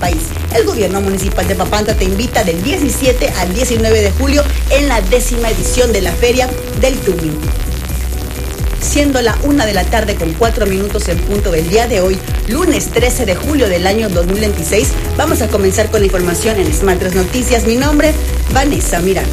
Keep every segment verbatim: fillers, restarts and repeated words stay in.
país. El gobierno municipal de Papantla te invita del diecisiete al diecinueve de julio en la décima edición de la Feria del Tuning. Siendo la una de la tarde con cuatro minutos en punto del día de hoy, lunes trece de julio del año dos mil veintiséis, vamos a comenzar con la información en Smart tres Noticias. Mi nombre, Vanessa Miranda.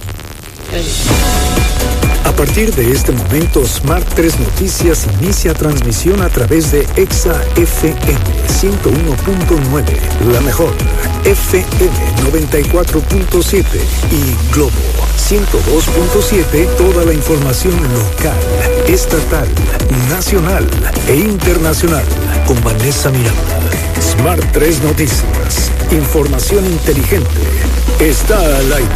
A partir de este momento, Smart tres Noticias inicia transmisión a través de Exa F M ciento uno punto nueve, la mejor, F M noventa y cuatro punto siete y Globo ciento dos punto siete, toda la información local, estatal, nacional e internacional, con Vanessa Miranda. Smart tres Noticias, información inteligente, está al aire.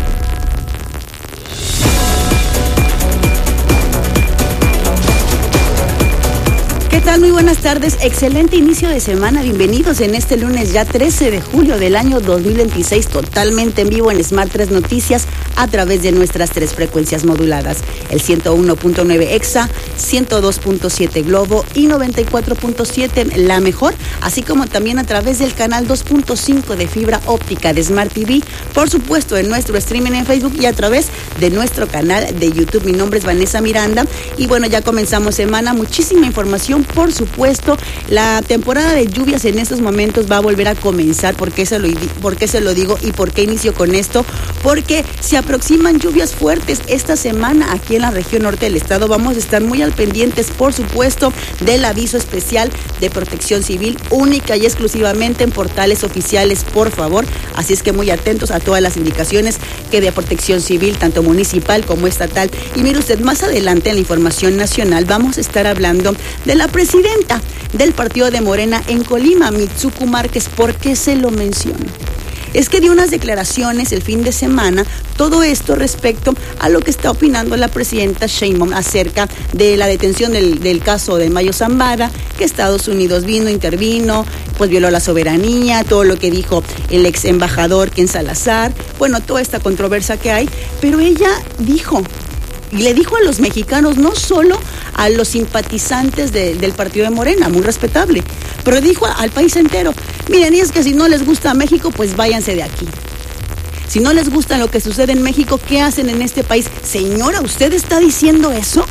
¿Qué tal? Muy buenas tardes, excelente inicio de semana, bienvenidos en este lunes ya trece de julio del año dos mil veintiséis, totalmente en vivo en Smart tres Noticias a través de nuestras tres frecuencias moduladas, el ciento uno punto nueve Exa, ciento dos punto siete Globo y noventa y cuatro punto siete La Mejor, así como también a través del canal dos punto cinco de fibra óptica de Smart T V, por supuesto en nuestro streaming en Facebook y a través de nuestro canal de YouTube. Mi nombre es Vanessa Miranda y bueno, ya comenzamos semana, muchísima información. Por supuesto, la temporada de lluvias en estos momentos va a volver a comenzar. ¿Por qué se lo, por qué se lo digo y por qué inicio con esto? Porque se aproximan lluvias fuertes esta semana aquí en la región norte del estado. Vamos a estar muy al pendientes, por supuesto, del aviso especial de Protección Civil, única y exclusivamente en portales oficiales, por favor. Así es que muy atentos a todas las indicaciones que de Protección Civil, tanto municipal como estatal. Y mire usted, más adelante en la información nacional vamos a estar hablando de la presidenta del partido de Morena en Colima, Mitsuko Márquez. ¿Por qué se lo menciono? Es que dio unas declaraciones el fin de semana, todo esto respecto a lo que está opinando la presidenta Sheinbaum acerca de la detención del, del caso de Mayo Zambada, que Estados Unidos vino, intervino, pues violó la soberanía, todo lo que dijo el ex embajador Ken Salazar, bueno, toda esta controversia que hay, pero ella dijo, y le dijo a los mexicanos, no solo a los simpatizantes de, del partido de Morena, muy respetable, pero dijo al país entero, miren, y es que si no les gusta México, pues váyanse de aquí. Si no les gusta lo que sucede en México, ¿qué hacen en este país? Señora, ¿usted está diciendo eso?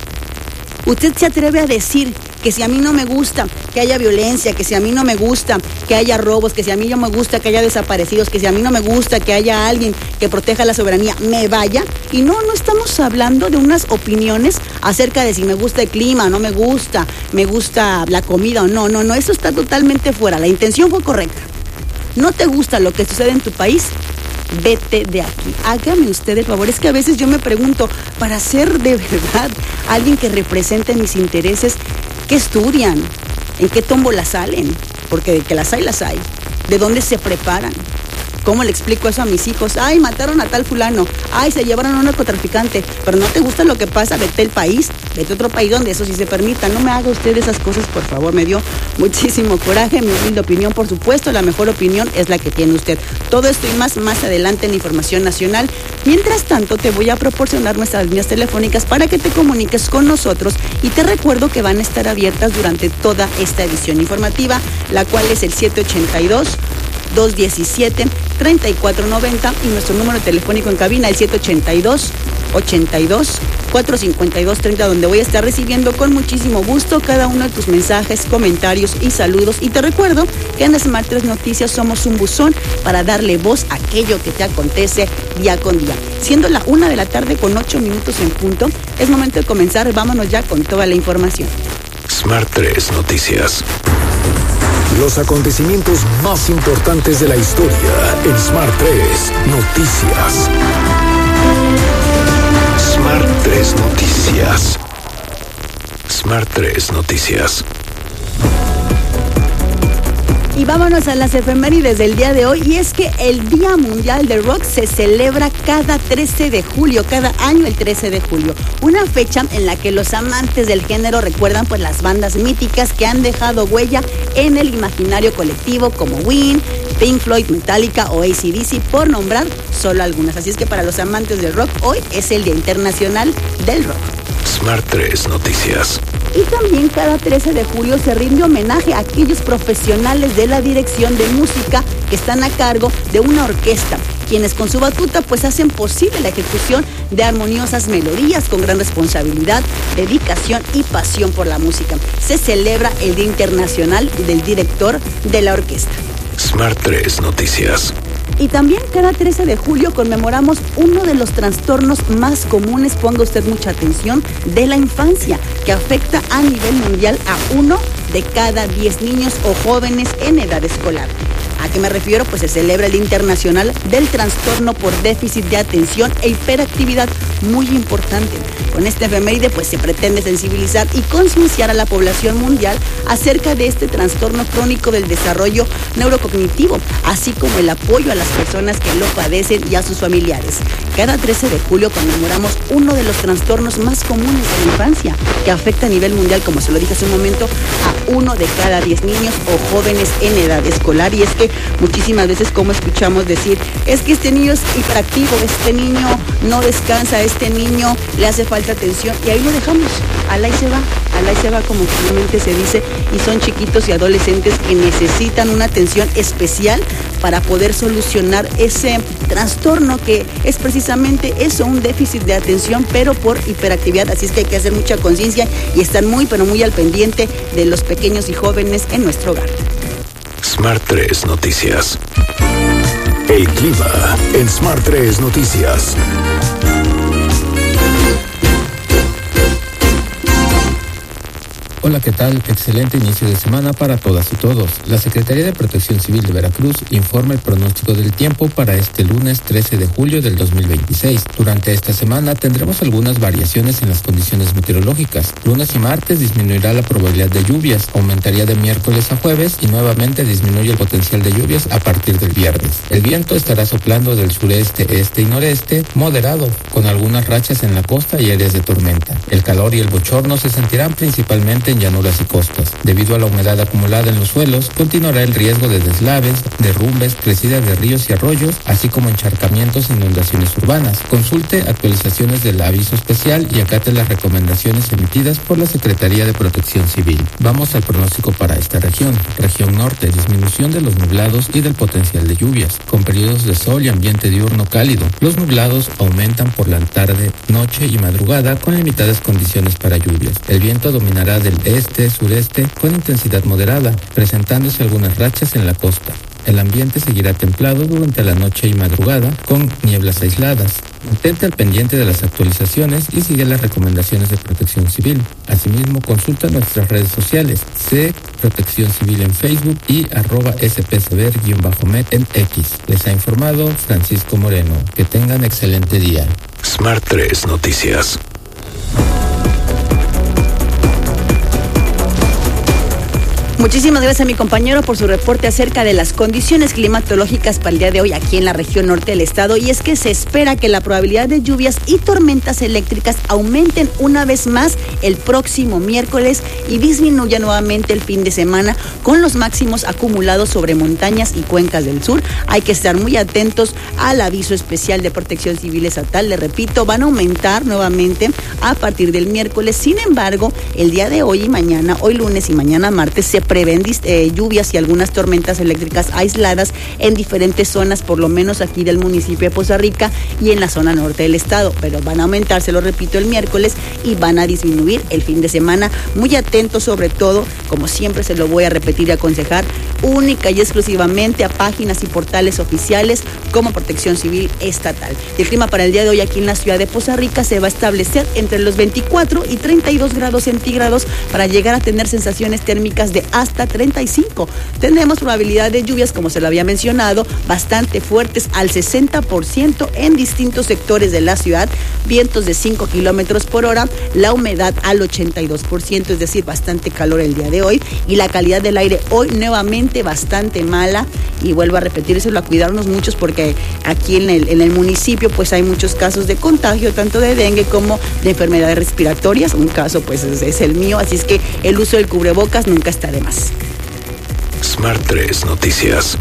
¿Usted se atreve a decir que si a mí no me gusta que haya violencia, que si a mí no me gusta que haya robos, que si a mí no me gusta que haya desaparecidos, que si a mí no me gusta que haya alguien que proteja la soberanía, me vaya? Y no, no estamos hablando de unas opiniones acerca de si me gusta el clima, no me gusta, me gusta la comida o no, no, no, eso está totalmente fuera. La intención fue correcta. ¿No te gusta lo que sucede en tu país? Vete de aquí. Hágame usted el favor. Es que a veces yo me pregunto, para ser de verdad alguien que represente mis intereses, ¿qué estudian? ¿En qué tómbola salen? Porque de que las hay, las hay. ¿De dónde se preparan? ¿Cómo le explico eso a mis hijos? Ay, mataron a tal fulano. Ay, se llevaron a un narcotraficante. Pero no te gusta lo que pasa, vete al país. Vete a otro país donde eso sí se permita. No me haga usted esas cosas, por favor. Me dio muchísimo coraje. Mi humilde opinión, por supuesto, la mejor opinión es la que tiene usted. Todo esto y más, más adelante en la información nacional. Mientras tanto, te voy a proporcionar nuestras líneas telefónicas para que te comuniques con nosotros. Y te recuerdo que van a estar abiertas durante toda esta edición informativa, la cual es el siete ochenta y dos, dos diecisiete, treinta y cuatro noventa y nuestro número telefónico en cabina el siete ochenta y dos, ochenta y dos, cuatrocientos cincuenta y dos treinta, donde voy a estar recibiendo con muchísimo gusto cada uno de tus mensajes, comentarios y saludos. Y te recuerdo que en Smart tres Noticias somos un buzón para darle voz a aquello que te acontece día con día. Siendo la una de la tarde con ocho minutos en punto, es momento de comenzar. Vámonos ya con toda la información. Smart tres Noticias. Los acontecimientos más importantes de la historia en Smart tres Noticias. Smart tres Noticias. Smart tres Noticias. Y vámonos a las efemérides del día de hoy, y es que el Día Mundial del Rock se celebra cada trece de julio, cada año el trece de julio, una fecha en la que los amantes del género recuerdan pues las bandas míticas que han dejado huella en el imaginario colectivo como Ween, Pink Floyd, Metallica o A C D C, por nombrar solo algunas. Así es que para los amantes del rock, hoy es el Día Internacional del Rock. Smart tres Noticias. Y también cada trece de julio se rinde homenaje a aquellos profesionales de la dirección de música que están a cargo de una orquesta, quienes con su batuta pues hacen posible la ejecución de armoniosas melodías con gran responsabilidad, dedicación y pasión por la música. Se celebra el Día Internacional del Director de la Orquesta. Smart tres Noticias. Y también cada trece de julio conmemoramos uno de los trastornos más comunes, ponga usted mucha atención, de la infancia, que afecta a nivel mundial a uno de cada diez niños o jóvenes en edad escolar. ¿A qué me refiero? Pues se celebra el Día Internacional del Trastorno por Déficit de Atención e Hiperactividad, muy importante. Con este efeméride pues se pretende sensibilizar y concienciar a la población mundial acerca de este trastorno crónico del desarrollo neurocognitivo, así como el apoyo a las personas que lo padecen y a sus familiares. Cada trece de julio conmemoramos uno de los trastornos más comunes de la infancia, que afecta a nivel mundial, como se lo dije hace un momento, a uno de cada diez niños o jóvenes en edad escolar. Y es que muchísimas veces como escuchamos decir, es que este niño es hiperactivo, este niño no descansa, este niño le hace falta atención, y ahí lo dejamos, al ahí se va, al ahí se va como comúnmente se dice, y son chiquitos y adolescentes que necesitan una atención especial para poder solucionar ese trastorno que es precisamente eso, un déficit de atención, pero por hiperactividad. Así es que hay que hacer mucha conciencia y estar muy, pero muy al pendiente de los pequeños y jóvenes en nuestro hogar. Smart tres Noticias. El clima en Smart tres Noticias. Hola, ¿qué tal? Excelente inicio de semana para todas y todos. La Secretaría de Protección Civil de Veracruz informa el pronóstico del tiempo para este lunes trece de julio del dos mil veintiséis. Durante esta semana tendremos algunas variaciones en las condiciones meteorológicas. Lunes y martes disminuirá la probabilidad de lluvias, aumentaría de miércoles a jueves y nuevamente disminuye el potencial de lluvias a partir del viernes. El viento estará soplando del sureste, este y noreste, moderado, con algunas rachas en la costa y áreas de tormenta. El calor y el bochorno se sentirán principalmente en llanuras y costas. Debido a la humedad acumulada en los suelos, continuará el riesgo de deslaves, derrumbes, crecidas de ríos y arroyos, así como encharcamientos e inundaciones urbanas. Consulte actualizaciones del aviso especial y acate las recomendaciones emitidas por la Secretaría de Protección Civil. Vamos al pronóstico para esta región. Región norte, disminución de los nublados y del potencial de lluvias, con periodos de sol y ambiente diurno cálido. Los nublados aumentan por la tarde, noche y madrugada con limitadas condiciones para lluvias. El viento dominará del este, sureste, con intensidad moderada, presentándose algunas rachas en la costa. El ambiente seguirá templado durante la noche y madrugada, con nieblas aisladas. Mantente al pendiente de las actualizaciones y sigue las recomendaciones de Protección Civil. Asimismo, consulta nuestras redes sociales, C Protección Civil en Facebook y arroba spcver-med en X. Les ha informado Francisco Moreno. Que tengan excelente día. Smart tres Noticias. Muchísimas gracias a mi compañero por su reporte acerca de las condiciones climatológicas para el día de hoy aquí en la región norte del estado. Y es que se espera que la probabilidad de lluvias y tormentas eléctricas aumenten una vez más el próximo miércoles y disminuya nuevamente el fin de semana con los máximos acumulados sobre montañas y cuencas del sur. Hay que estar muy atentos al aviso especial de Protección Civil estatal. Le repito, van a aumentar nuevamente a partir del miércoles. Sin embargo, el día de hoy y mañana, hoy lunes y mañana martes, se prevén eh, lluvias y algunas tormentas eléctricas aisladas en diferentes zonas, por lo menos aquí del municipio de Poza Rica y en la zona norte del estado, pero van a aumentar, se lo repito, el miércoles y van a disminuir el fin de semana. Muy atentos, sobre todo, como siempre se lo voy a repetir y aconsejar, única y exclusivamente a páginas y portales oficiales como Protección Civil estatal. El clima para el día de hoy aquí en la ciudad de Poza Rica se va a establecer entre los veinticuatro y treinta y dos grados centígrados para llegar a tener sensaciones térmicas de hasta treinta y cinco. Tenemos probabilidad de lluvias, como se lo había mencionado, bastante fuertes al sesenta por ciento en distintos sectores de la ciudad, vientos de cinco kilómetros por hora, la humedad al ochenta y dos por ciento, es decir, bastante calor el día de hoy, y la calidad del aire hoy nuevamente bastante mala, y vuelvo a repetírselo, a cuidarnos muchos porque aquí en el, en el municipio pues hay muchos casos de contagio, tanto de dengue como de enfermedades respiratorias. Un caso pues es, es el mío, así es que el uso del cubrebocas nunca está de más. Smart tres Noticias.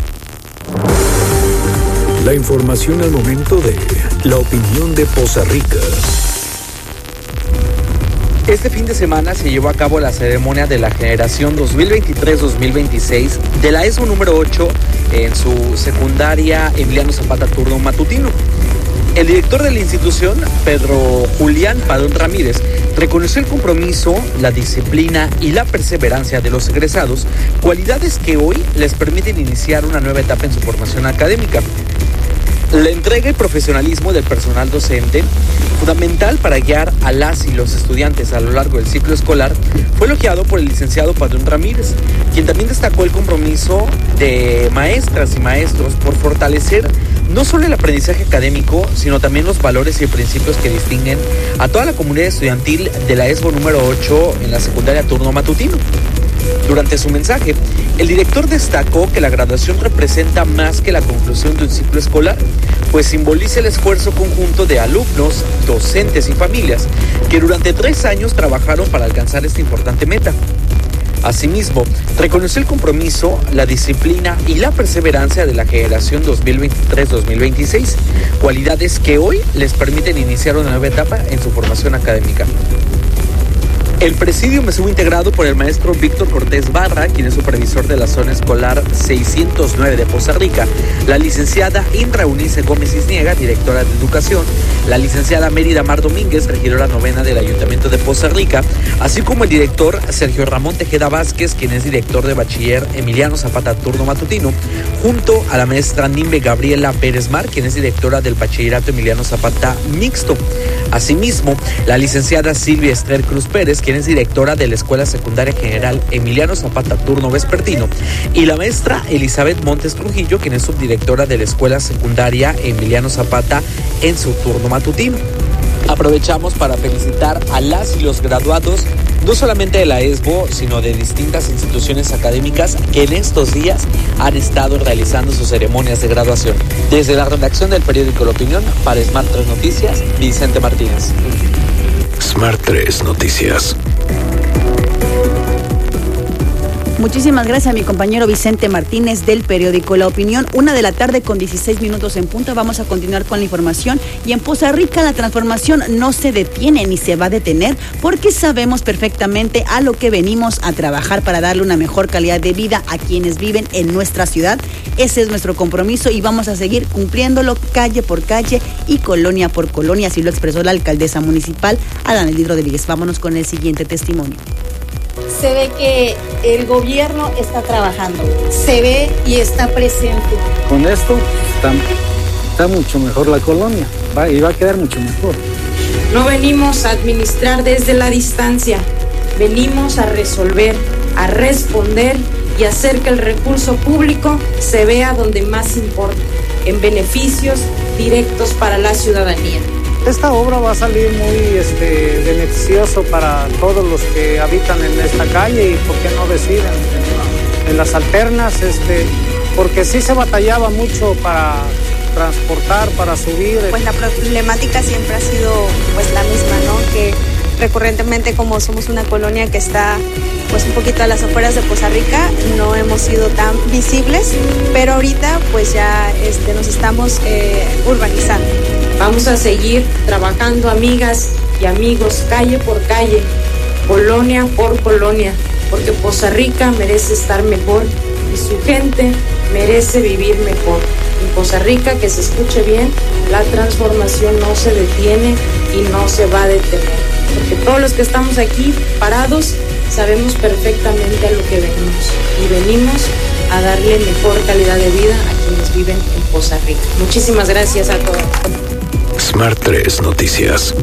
La información al momento de la opinión de Poza Rica. Este fin de semana se llevó a cabo la ceremonia de la generación dos mil veintitrés dos mil veintiséis de la ESBO número ocho en su secundaria Emiliano Zapata turno matutino. El director de la institución, Pedro Julián Padrón Ramírez, reconoció el compromiso, la disciplina y la perseverancia de los egresados, cualidades que hoy les permiten iniciar una nueva etapa en su formación académica. La entrega y profesionalismo del personal docente, fundamental para guiar a las y los estudiantes a lo largo del ciclo escolar, fue elogiado por el licenciado Padrón Ramírez, quien también destacó el compromiso de maestras y maestros por fortalecer no solo el aprendizaje académico, sino también los valores y principios que distinguen a toda la comunidad estudiantil de la ESBO número ocho en la secundaria turno matutino. Durante su mensaje, el director destacó que la graduación representa más que la conclusión de un ciclo escolar, pues simboliza el esfuerzo conjunto de alumnos, docentes y familias que durante tres años trabajaron para alcanzar esta importante meta. Asimismo, reconoció el compromiso, la disciplina y la perseverancia de la generación dos mil veintitrés dos mil veintiséis, cualidades que hoy les permiten iniciar una nueva etapa en su formación académica. El presidium estuvo integrado por el maestro Víctor Cortés Barra, quien es supervisor de la zona escolar seiscientos nueve de Poza Rica, la licenciada Indra Eunice Gómez Cisniega, directora de Educación, la licenciada Mérida Mar Domínguez, regidora novena del Ayuntamiento de Poza Rica, así como el director Sergio Ramón Tejeda Vázquez, quien es director de Bachiller Emiliano Zapata turno matutino, junto a la maestra Nimbe Gabriela Pérez Mar, quien es directora del Bachillerato Emiliano Zapata mixto. Asimismo, la licenciada Silvia Esther Cruz Pérez, quien es directora de la Escuela Secundaria General Emiliano Zapata turno vespertino, y la maestra Elizabeth Montes Trujillo, quien es subdirectora de la Escuela Secundaria Emiliano Zapata en su turno matutino. Aprovechamos para felicitar a las y los graduados, no solamente de la ESBO, sino de distintas instituciones académicas que en estos días han estado realizando sus ceremonias de graduación. Desde la redacción del periódico La Opinión, para Smart tres Noticias, Vicente Martínez. Smart tres Noticias. Muchísimas gracias a mi compañero Vicente Martínez del periódico La Opinión. Una de la tarde con dieciséis minutos en punto. Vamos a continuar con la información. Y en Poza Rica la transformación no se detiene ni se va a detener, porque sabemos perfectamente a lo que venimos a trabajar para darle una mejor calidad de vida a quienes viven en nuestra ciudad. Ese es nuestro compromiso y vamos a seguir cumpliéndolo calle por calle y colonia por colonia. Así lo expresó la alcaldesa municipal, Adanelis Rodríguez. Vámonos con el siguiente testimonio. Se ve que el gobierno está trabajando, se ve y está presente. Con esto está, está mucho mejor la colonia, va, y va a quedar mucho mejor. No venimos a administrar desde la distancia, venimos a resolver, a responder y hacer que el recurso público se vea donde más importa, en beneficios directos para la ciudadanía. Esta obra va a salir muy este, beneficioso para todos los que habitan en esta calle y por qué no decir en, en las alternas, este, porque sí se batallaba mucho para transportar, para subir. Pues la problemática siempre ha sido pues la misma, ¿no? Que recurrentemente, como somos una colonia que está pues un poquito a las afueras de Poza Rica, no hemos sido tan visibles, pero ahorita pues ya este, nos estamos eh, urbanizando. Vamos a seguir trabajando, amigas y amigos, calle por calle, colonia por colonia, porque Poza Rica merece estar mejor y su gente merece vivir mejor. En Poza Rica, que se escuche bien, la transformación no se detiene y no se va a detener, porque todos los que estamos aquí parados sabemos perfectamente a lo que venimos y venimos a darle mejor calidad de vida a quienes viven en Poza Rica. Muchísimas gracias a todos. Smart tres Noticias.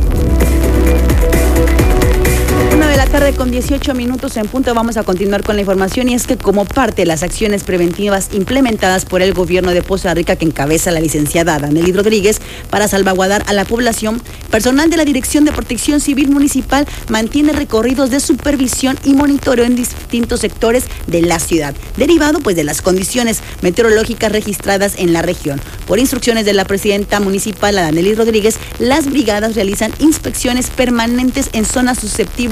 Una de la tarde con dieciocho minutos en punto. Vamos a continuar con la información, y es que como parte de las acciones preventivas implementadas por el gobierno de Poza Rica, que encabeza la licenciada Adanelis Rodríguez, para salvaguardar a la población, personal de la Dirección de Protección Civil Municipal mantiene recorridos de supervisión y monitoreo en distintos sectores de la ciudad, derivado pues de las condiciones meteorológicas registradas en la región. Por instrucciones de la presidenta municipal Adanelis Rodríguez, las brigadas realizan inspecciones permanentes en zonas susceptibles a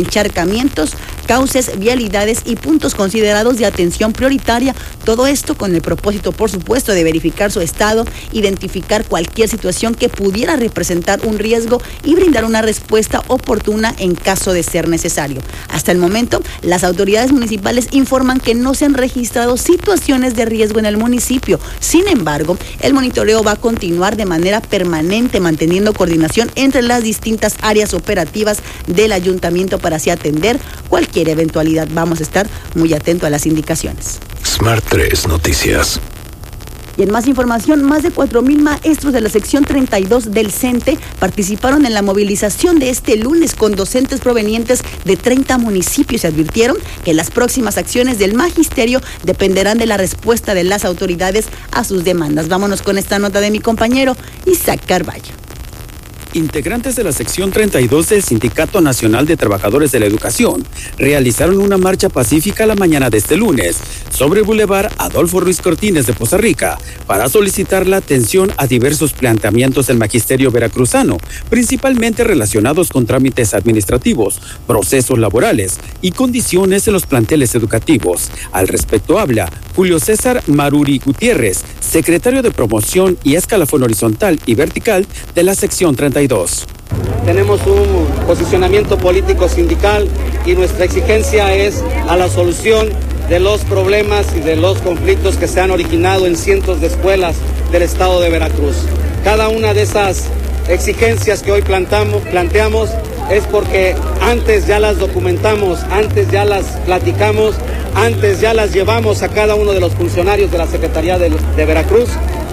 encharcamientos, cauces, vialidades y puntos considerados de atención prioritaria. Todo esto con el propósito, por supuesto, de verificar su estado, identificar cualquier situación que pudiera representar un riesgo y brindar una respuesta oportuna en caso de ser necesario. Hasta el momento, las autoridades municipales informan que no se han registrado situaciones de riesgo en el municipio. Sin embargo, el monitoreo va a continuar de manera permanente, manteniendo coordinación entre las distintas áreas operativas del ayuntamiento para así atender cualquier eventualidad. Vamos a estar muy atentos a las indicaciones. Smart tres Noticias. Y en más información, más de cuatro mil maestros de la sección treinta y dos del CENTE participaron en la movilización de este lunes con docentes provenientes de treinta municipios. Se advirtieron que las próximas acciones del magisterio dependerán de la respuesta de las autoridades a sus demandas. Vámonos con esta nota de mi compañero Isaac Carballo. Integrantes de la sección treinta y dos del Sindicato Nacional de Trabajadores de la Educación realizaron una marcha pacífica la mañana de este lunes sobre Boulevard Adolfo Ruiz Cortines de Poza Rica para solicitar la atención a diversos planteamientos del magisterio veracruzano, principalmente relacionados con trámites administrativos, procesos laborales y condiciones en los planteles educativos. Al respecto habla Julio César Maruri Gutiérrez, secretario de Promoción y Escalafón Horizontal y Vertical de la sección treinta y dos. Tenemos un posicionamiento político sindical y nuestra exigencia es a la solución de los problemas y de los conflictos que se han originado en cientos de escuelas del estado de Veracruz. Cada una de esas exigencias que hoy plantamos, planteamos es porque antes ya las documentamos, antes ya las platicamos, antes ya las llevamos a cada uno de los funcionarios de la Secretaría de, de Veracruz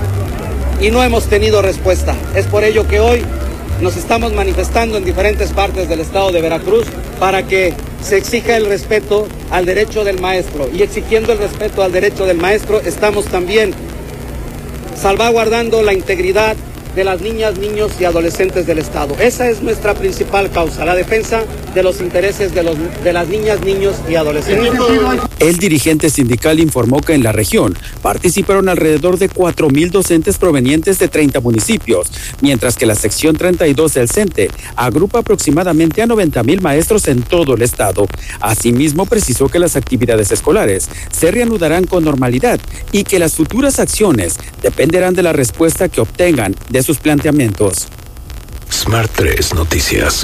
y no hemos tenido respuesta. Es por ello que hoy nos estamos manifestando en diferentes partes del estado de Veracruz para que se exija el respeto al derecho del maestro, y exigiendo el respeto al derecho del maestro estamos también salvaguardando la integridad de las niñas, niños y adolescentes del estado. Esa es nuestra principal causa, la defensa de los intereses de, los, de las niñas, niños y adolescentes. El dirigente sindical informó que en la región participaron alrededor de cuatro mil docentes provenientes de treinta municipios, mientras que la sección treinta y dos del CENTE agrupa aproximadamente a noventa mil maestros en todo el estado. Asimismo, precisó que las actividades escolares se reanudarán con normalidad y que las futuras acciones dependerán de la respuesta que obtengan de sus planteamientos. Smart tres Noticias.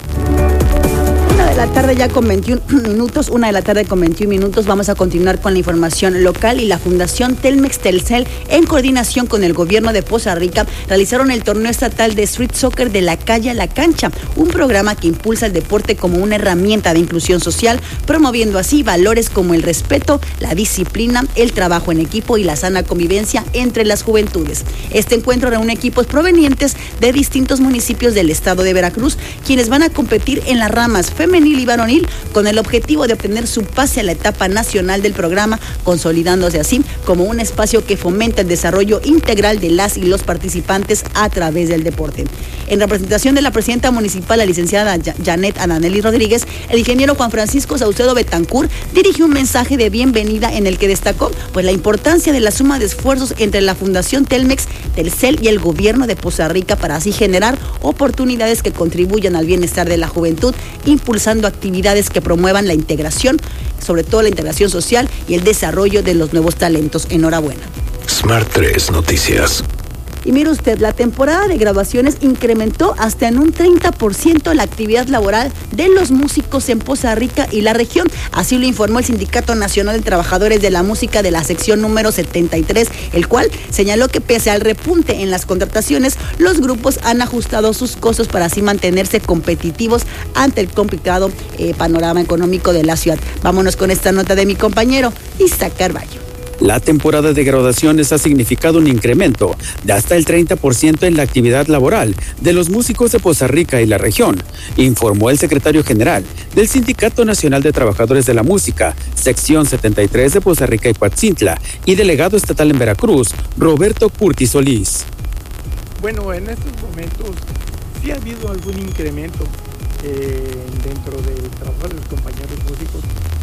Una de la tarde ya con veintiún minutos, una de la tarde con veintiún minutos. Vamos a continuar con la información local y la Fundación Telmex Telcel, en coordinación con el gobierno de Poza Rica, realizaron el torneo estatal de Street Soccer de la calle a la cancha, un programa que impulsa el deporte como una herramienta de inclusión social, promoviendo así valores como el respeto, la disciplina, el trabajo en equipo y la sana convivencia entre las juventudes. Este encuentro reúne equipos provenientes de distintos municipios del estado de Veracruz, quienes van a competir en las ramas femenil y varonil con el objetivo de obtener su pase a la etapa nacional del programa, consolidándose así como un espacio que fomenta el desarrollo integral de las y los participantes a través del deporte. En representación de la presidenta municipal, la licenciada Janet Ananeli Rodríguez, el ingeniero Juan Francisco Saucedo Betancur dirigió un mensaje de bienvenida en el que destacó pues la importancia de la suma de esfuerzos entre la Fundación Telmex, Telcel y el gobierno de Poza Rica para así generar oportunidades que contribuyan al bienestar de la juventud, impulsando actividades que promuevan la integración, sobre todo la integración social y el desarrollo de los nuevos talentos. Enhorabuena. Smart tres Noticias. Y mire usted, la temporada de graduaciones incrementó hasta en un treinta por ciento la actividad laboral de los músicos en Poza Rica y la región. Así lo informó el Sindicato Nacional de Trabajadores de la Música de la sección número setenta y tres, el cual señaló que pese al repunte en las contrataciones, los grupos han ajustado sus costos para así mantenerse competitivos ante el complicado eh, panorama económico de la ciudad. Vámonos con esta nota de mi compañero Isaac Carballo. La temporada de graduaciones ha significado un incremento de hasta el treinta por ciento en la actividad laboral de los músicos de Poza Rica y la región, informó el secretario general del Sindicato Nacional de Trabajadores de la Música, sección setenta y tres de Poza Rica y Coatzintla, y delegado estatal en Veracruz, Roberto Curtis Solís. Bueno, en estos momentos sí ha habido algún incremento eh, dentro del trabajo de los compañeros músicos,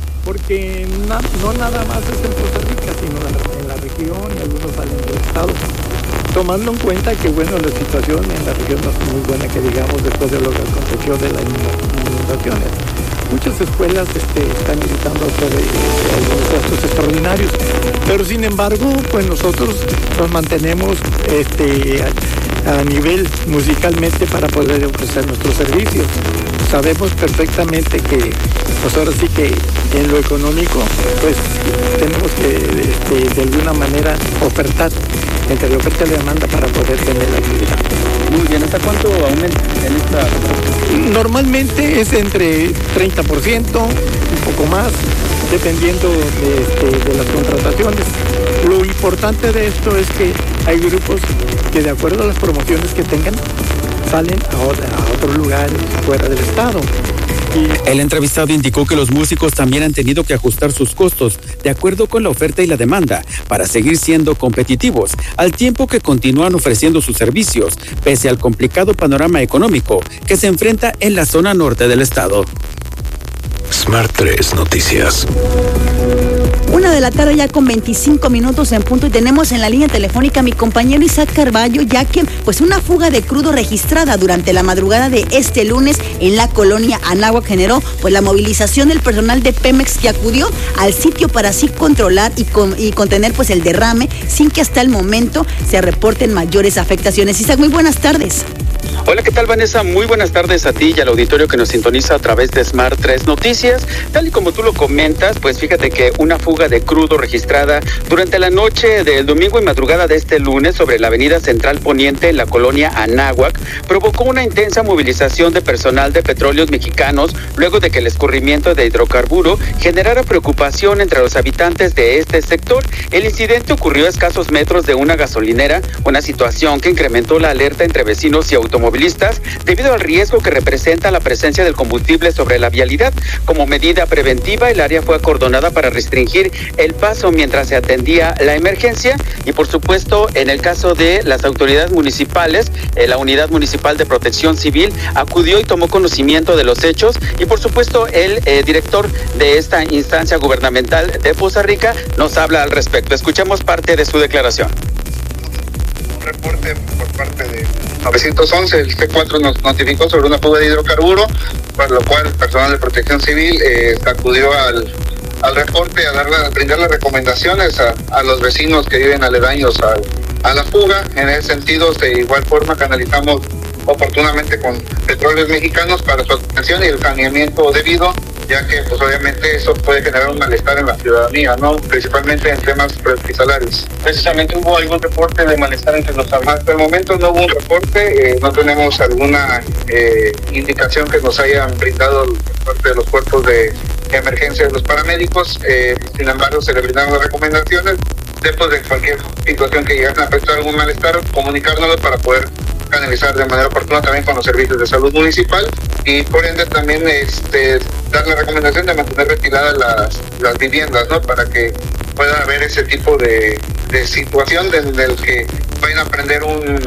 porque na, no nada más es en Poza Rica, sino en la región y algunos salen del estado. Tomando en cuenta que, bueno, la situación en la región no es muy buena, que digamos, después de lo que aconteció de las inundaciones. muchas escuelas este, están gritando sobre algunos gastos extraordinarios, pero sin embargo, pues nosotros nos mantenemos este, a, a nivel musicalmente para poder ofrecer nuestros servicios. Sabemos perfectamente que, pues ahora sí que en lo económico, pues tenemos que este, de alguna manera ofertar entre la oferta y la demanda para poder tener la actividad. Muy bien, ¿hasta cuánto aumenta en esta? Normalmente es entre treinta por ciento, un poco más, dependiendo de, este, de las contrataciones. Lo importante de esto es que hay grupos que, de acuerdo a las promociones que tengan, salen a, otra, a otros lugares fuera del estado. El entrevistado indicó que los músicos también han tenido que ajustar sus costos de acuerdo con la oferta y la demanda para seguir siendo competitivos, al tiempo que continúan ofreciendo sus servicios, pese al complicado panorama económico que se enfrenta en la zona norte del estado. Smart tres Noticias. Una de la tarde ya con veinticinco minutos en punto y tenemos en la línea telefónica a mi compañero Isaac Carballo, ya que pues una fuga de crudo registrada durante la madrugada de este lunes en la colonia Anáhuac generó pues la movilización del personal de Pemex que acudió al sitio para así controlar y, con, y contener pues el derrame sin que hasta el momento se reporten mayores afectaciones. Isaac, muy buenas tardes. Hola, ¿qué tal, Vanessa? Muy buenas tardes a ti y al auditorio que nos sintoniza a través de Smart tres Noticias. Tal y como tú lo comentas, pues fíjate que una fuga de crudo registrada durante la noche del domingo y madrugada de este lunes sobre la avenida Central Poniente en la colonia Anáhuac provocó una intensa movilización de personal de Petróleos Mexicanos luego de que el escurrimiento de hidrocarburo generara preocupación entre los habitantes de este sector. El incidente ocurrió a escasos metros de una gasolinera, una situación que incrementó la alerta entre vecinos y automovilistas debido al riesgo que representa la presencia del combustible sobre la vialidad. Como medida preventiva, el área fue acordonada para restringir el paso mientras se atendía la emergencia y, por supuesto, en el caso de las autoridades municipales, eh, la Unidad Municipal de Protección Civil acudió y tomó conocimiento de los hechos y, por supuesto, el eh, director de esta instancia gubernamental de Poza Rica nos habla al respecto. Escuchemos parte de su declaración. Un reporte por parte de novecientos once, el C cuatro nos notificó sobre una fuga de hidrocarburo, por lo cual el personal de Protección Civil eh, acudió al, al reporte a, dar la, a brindar las recomendaciones a, a los vecinos que viven aledaños a, a la fuga. En ese sentido, de igual forma canalizamos oportunamente con Petróleos Mexicanos para su atención y el saneamiento debido, ya que pues obviamente eso puede generar un malestar en la ciudadanía, ¿no? Principalmente en temas hospitalarios. Precisamente, ¿hubo algún reporte de malestar entre los habitantes? Hasta el momento no hubo un reporte, eh, no tenemos alguna eh, indicación que nos hayan brindado por parte de los cuerpos de emergencia de los paramédicos, eh, sin embargo se le brindaron las recomendaciones después de cualquier situación que llegase a prestar algún malestar, comunicárnoslo para poder canalizar de manera oportuna también con los servicios de salud municipal y por ende también este, dar la recomendación de mantener retiradas las, las viviendas, ¿no? Para que pueda haber ese tipo de, de situación desde el que vayan a prender un,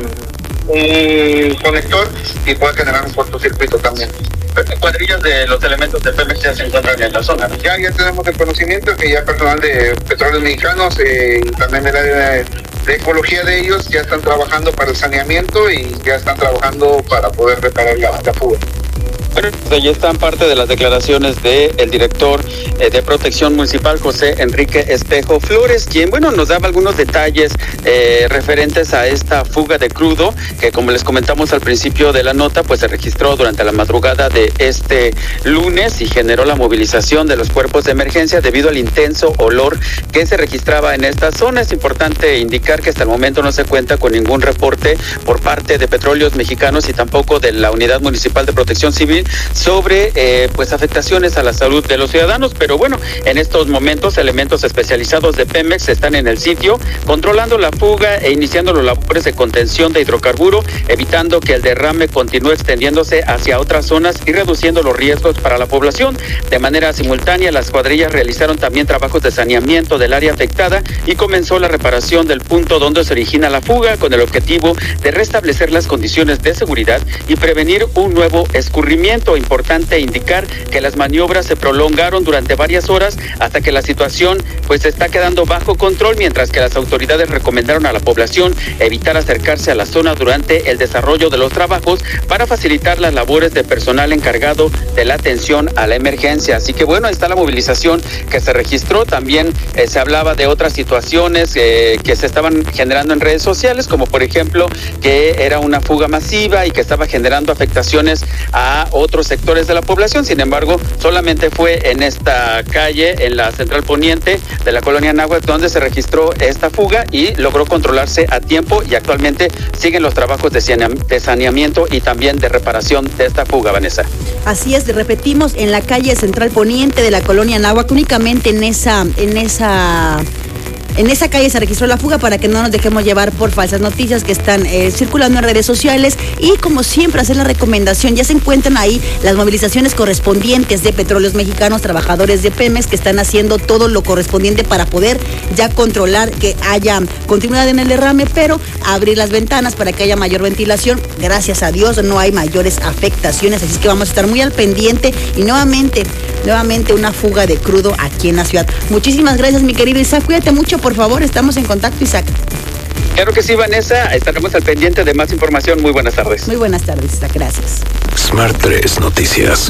un conector y pueda generar un cortocircuito también. Cuadrillas de los elementos de Pemex ya se encuentran en la zona. Ya, ya tenemos el conocimiento que ya personal de Petróleos Mexicanos eh, y también el área de, de ecología de ellos ya están trabajando para el saneamiento y ya están trabajando para poder reparar la, la fuga. Bueno, pues allí están parte de las declaraciones del director eh, de Protección Municipal, José Enrique Espejo Flores, quien, bueno, nos daba algunos detalles eh, referentes a esta fuga de crudo, que como les comentamos al principio de la nota, pues se registró durante la madrugada de este lunes y generó la movilización de los cuerpos de emergencia debido al intenso olor que se registraba en esta zona. Es importante indicar que hasta el momento no se cuenta con ningún reporte por parte de Petróleos Mexicanos y tampoco de la Unidad Municipal de Protección Civil sobre eh, pues afectaciones a la salud de los ciudadanos, pero bueno, en estos momentos elementos especializados de Pemex están en el sitio controlando la fuga e iniciando los labores de contención de hidrocarburo, evitando que el derrame continúe extendiéndose hacia otras zonas y reduciendo los riesgos para la población. De manera simultánea, las cuadrillas realizaron también trabajos de saneamiento del área afectada y comenzó la reparación del punto donde se origina la fuga con el objetivo de restablecer las condiciones de seguridad y prevenir un nuevo escurrimiento. movimiento. Importante indicar que las maniobras se prolongaron durante varias horas hasta que la situación pues está quedando bajo control, mientras que las autoridades recomendaron a la población evitar acercarse a la zona durante el desarrollo de los trabajos para facilitar las labores de personal encargado de la atención a la emergencia. Así que bueno, ahí está la movilización que se registró. También eh, se hablaba de otras situaciones eh, que se estaban generando en redes sociales, como por ejemplo que era una fuga masiva y que estaba generando afectaciones a otros sectores de la población. Sin embargo, solamente fue en esta calle, en la central poniente de la colonia Anáhuac, donde se registró esta fuga y logró controlarse a tiempo, y actualmente siguen los trabajos de saneamiento y también de reparación de esta fuga, Vanessa. Así es, repetimos, en la calle central poniente de la colonia Anáhuac, únicamente en esa, en esa En esa calle se registró la fuga, para que no nos dejemos llevar por falsas noticias que están eh, circulando en redes sociales. Y como siempre, hacer la recomendación, ya se encuentran ahí las movilizaciones correspondientes de Petróleos Mexicanos, trabajadores de Pemex, que están haciendo todo lo correspondiente para poder ya controlar que haya continuidad en el derrame, pero abrir las ventanas para que haya mayor ventilación. Gracias a Dios no hay mayores afectaciones, así es que vamos a estar muy al pendiente. Y nuevamente, nuevamente una fuga de crudo aquí en la ciudad. Muchísimas gracias, mi querido Isaac, cuídate mucho, por favor, estamos en contacto, Isaac. Claro que sí, Vanessa, estaremos al pendiente de más información. Muy buenas tardes. Muy buenas tardes, Isaac, gracias. Smart tres Noticias.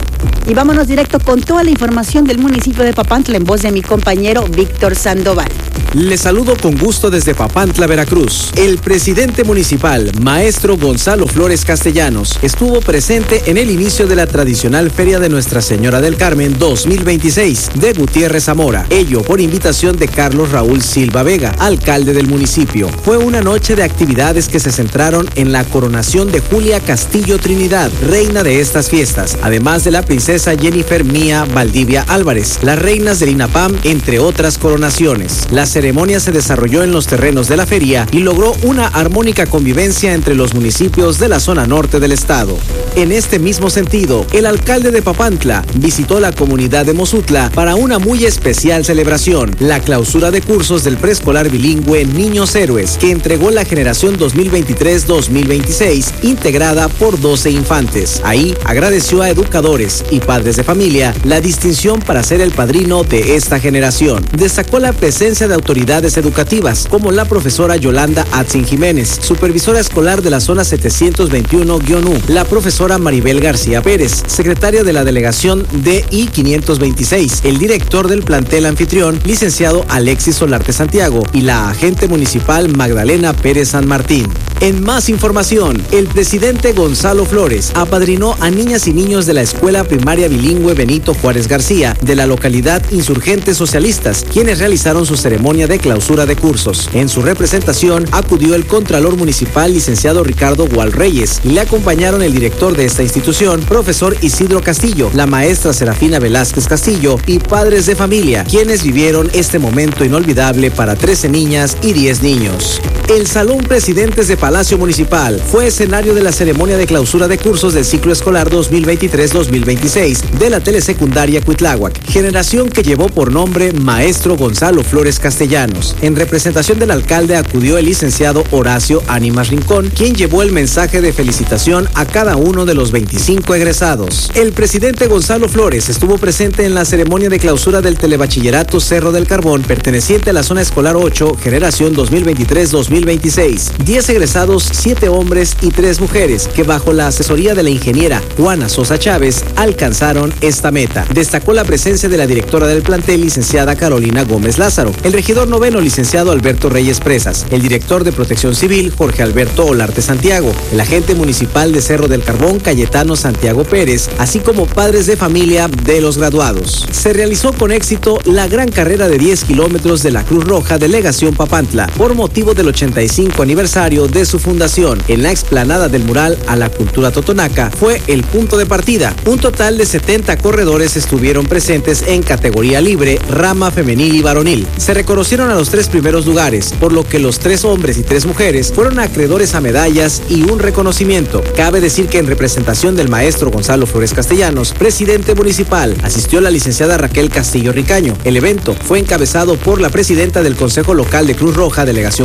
Y vámonos directo con toda la información del municipio de Papantla en voz de mi compañero Víctor Sandoval. Les saludo con gusto desde Papantla, Veracruz. El presidente municipal, maestro Gonzalo Flores Castellanos, estuvo presente en el inicio de la tradicional Feria de Nuestra Señora del Carmen dos mil veintiséis de Gutiérrez Zamora, ello por invitación de Carlos Raúl Silva Vega, alcalde del municipio. Fue una noche de actividades que se centraron en la coronación de Julia Castillo Trinidad, reina de estas fiestas, además de la princesa Jennifer Mía Valdivia Álvarez, las reinas del INAPAM, entre otras coronaciones. La ceremonia se desarrolló en los terrenos de la feria y logró una armónica convivencia entre los municipios de la zona norte del estado. En este mismo sentido, el alcalde de Papantla visitó la comunidad de Mozutla para una muy especial celebración, la clausura de cursos del preescolar bilingüe Niños Héroes, que entregó la generación dos mil veintitrés dos mil veintiséis, integrada por doce infantes. Ahí agradeció a educadores y padres de familia la distinción para ser el padrino de esta generación. Destacó la presencia de autoridades educativas, como la profesora Yolanda Atzin Jiménez, supervisora escolar de la zona setecientos veintiuno U, la profesora Maribel García Pérez, secretaria de la delegación D I quinientos veintiséis, el director del plantel anfitrión, licenciado Alexis Solarte Santiago, y la agente municipal Magdalena Pérez San Martín. En más información, el presidente Gonzalo Flores apadrinó a niñas y niños de la Escuela Primaria Bilingüe Benito Juárez García de la localidad Insurgentes Socialistas, quienes realizaron su ceremonia de clausura de cursos. En su representación acudió el contralor municipal, licenciado Ricardo Gual Reyes, y le acompañaron el director de esta institución, profesor Isidro Castillo, la maestra Serafina Velázquez Castillo y padres de familia, quienes vivieron este momento inolvidable para trece niñas y diez niños. El Salón Presidentes de Palacio Municipal fue escenario de la ceremonia de clausura de cursos del ciclo escolar dos mil veintitrés dos mil veintiséis de la telesecundaria Cuitláhuac, generación que llevó por nombre Maestro Gonzalo Flores Castellanos. En representación del alcalde acudió el licenciado Horacio Ánimas Rincón, quien llevó el mensaje de felicitación a cada uno de los veinticinco egresados. El presidente Gonzalo Flores estuvo presente en la ceremonia de clausura del telebachillerato Cerro del Carbón, perteneciente a la zona escolar ocho, generación dos mil veintitrés dos mil veintiséis. diez egresados, siete hombres y tres mujeres, que bajo la asesoría de la ingeniera Juana Sosa Chávez alcanzaron esta meta. Destacó la presencia de la directora del plantel, licenciada Carolina Gómez Lázaro, el regidor noveno, licenciado Alberto Reyes Presas, el director de Protección Civil, Jorge Alberto Olarte Santiago, el agente municipal de Cerro del Carbón, Cayetano Santiago Pérez, así como padres de familia de los graduados. Se realizó con éxito la gran carrera de diez kilómetros de la Cruz Roja Delegación Papantla, por motivo del ochenta y cinco aniversario de su fundación. En la explanada del mural a la cultura totonaca fue el punto de partida. Un total de setenta corredores estuvieron presentes en categoría libre, rama femenil y varonil. Se reconocieron a los tres primeros lugares, por lo que los tres hombres y tres mujeres fueron acreedores a medallas y un reconocimiento. Cabe decir que en representación del maestro Gonzalo Flores Castellanos, presidente municipal, asistió la licenciada Raquel Castillo Ricaño. El evento fue encabezado por la presidenta del Consejo Local de Cruz Roja Delegación Papantla,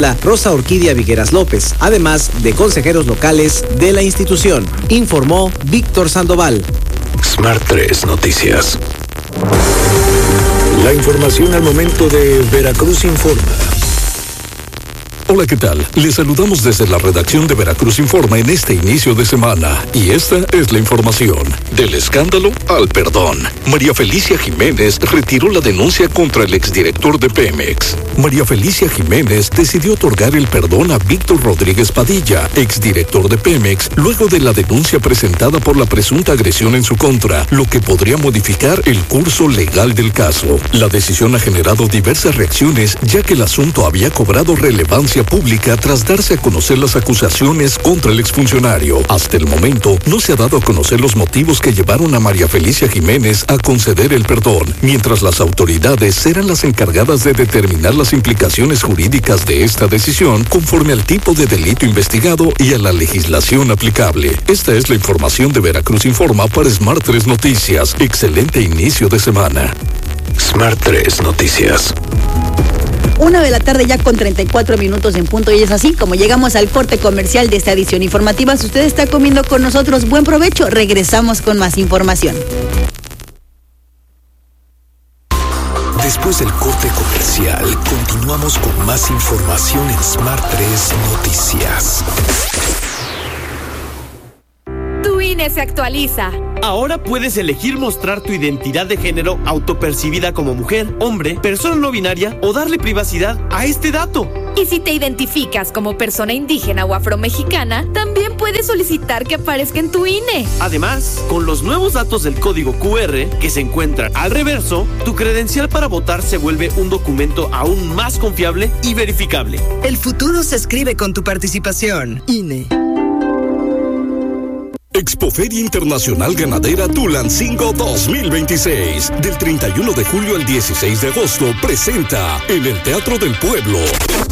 Ixtla, Rosa Orquídea Vigueras López, además de consejeros locales de la institución, informó Víctor Sandoval. Smart tres Noticias. La información al momento de Veracruz Informa. Hola, ¿qué tal? Les saludamos desde la redacción de Veracruz Informa en este inicio de semana. Y esta es la información. Del escándalo al perdón. María Felicia Jiménez retiró la denuncia contra el exdirector de Pemex. María Felicia Jiménez decidió otorgar el perdón a Víctor Rodríguez Padilla, exdirector de Pemex, luego de la denuncia presentada por la presunta agresión en su contra, lo que podría modificar el curso legal del caso. La decisión ha generado diversas reacciones, ya que el asunto había cobrado relevancia pública tras darse a conocer las acusaciones contra el exfuncionario. Hasta el momento no se ha dado a conocer los motivos que llevaron a María Felicia Jiménez a conceder el perdón, mientras las autoridades serán las encargadas de determinar las implicaciones jurídicas de esta decisión conforme al tipo de delito investigado y a la legislación aplicable. Esta es la información de Veracruz Informa para Smart tres Noticias. Excelente inicio de semana. Smart tres Noticias. Una de la tarde ya con treinta y cuatro minutos en punto, y es así como llegamos al corte comercial de esta edición informativa. Si usted está comiendo con nosotros, buen provecho. Regresamos con más información. Después del corte comercial, continuamos con más información en Smart tres Noticias. Tu I N E se actualiza. Ahora puedes elegir mostrar tu identidad de género autopercibida como mujer, hombre, persona no binaria o darle privacidad a este dato. Y si te identificas como persona indígena o afromexicana, también puedes solicitar que aparezca en tu I N E. Además, con los nuevos datos del código Q R que se encuentran al reverso, tu credencial para votar se vuelve un documento aún más confiable y verificable. El futuro se escribe con tu participación. I N E. Expoferia Internacional Ganadera Tulancingo dos mil veintiséis. Del treinta y uno de julio al dieciséis de agosto presenta en el Teatro del Pueblo